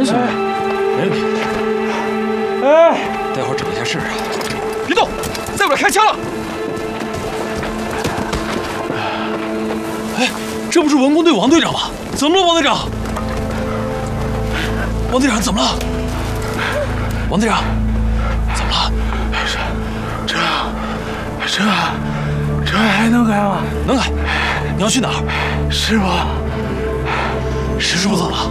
行，没问题。哎，待会儿整一下事啊！别动，再过来开枪了！哎，这不是文工队王队长吗？怎么了，王队长？王队长怎么了？王队长，怎么了？ 这还能改吗？ 能改。你要去哪儿？ 师傅， 师傅怎么了？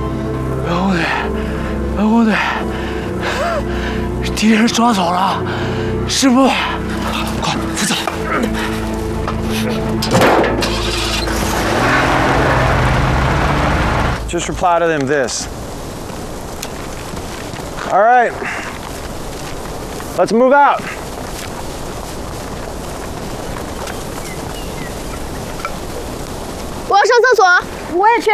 文工队，敌人抓走了，师傅， 快扶起来！ Just reply to them this. All right. Let's move out. 我要上厕所。我也去。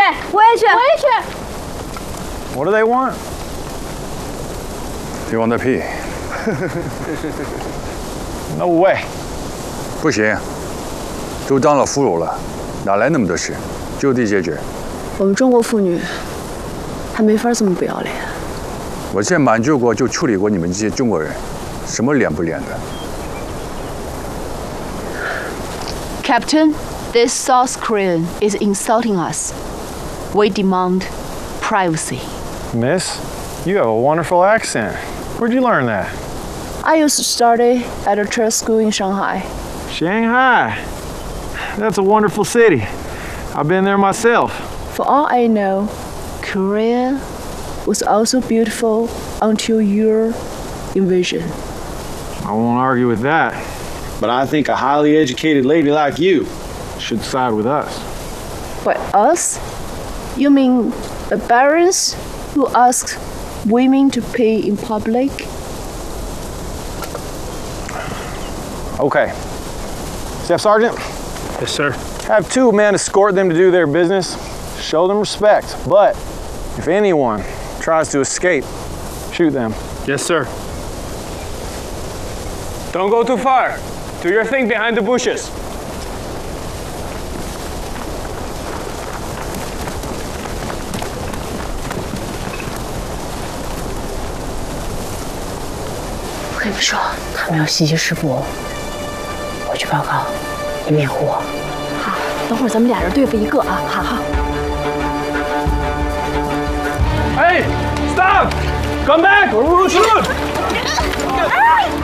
What do they want? They want the pee. No way. 不行，都当了俘虏了，哪来那么多事？就地解决。 我们中国妇女还没法这么不要脸。 我在满洲国就处理过你们这些中国人，什么脸不脸的。 Captain, this South Korean is insulting us. We demand privacy. Miss, you have a wonderful accent. Where'd you learn that? I used to study at a trade school in Shanghai. Shanghai. That's a wonderful city. I've been there myself. For all I know, Korea was also beautiful until your invasion. I won't argue with that. But I think a highly educated lady like you should side with us. By us? You mean the barons who ask women to pee in public? Okay. Staff Sergeant? Yes, sir. Have 2 men escort them to do their business. Show them respect. But if anyone tries to escape, shoot them. Yes, sir. Don't go too far. Do your thing behind the bushes. 我跟你们说，他们要袭击师部，我去报告，你们掩护我。 好，等会儿咱们俩人对付一个啊！好。 Hey, stop! Come back or we'll shoot!